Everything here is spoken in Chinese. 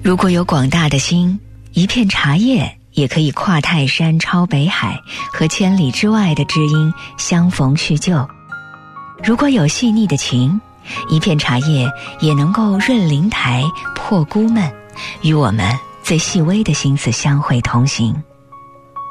如果有广大的心，一片茶叶也可以跨泰山超北海，和千里之外的知音相逢叙旧。如果有细腻的情，一片茶叶也能够润灵台破孤闷，与我们最细微的心思相会同行。